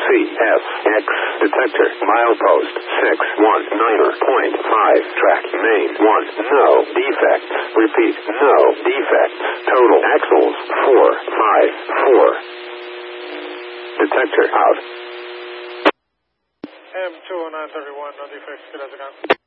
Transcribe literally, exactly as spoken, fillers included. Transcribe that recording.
C S X. Detector. Milepost six one nine point five. Track main one. No defects. Repeat. No defects. Total axles four five four. Detector out. M two oh nine thirty-one, no defects, good as a gun.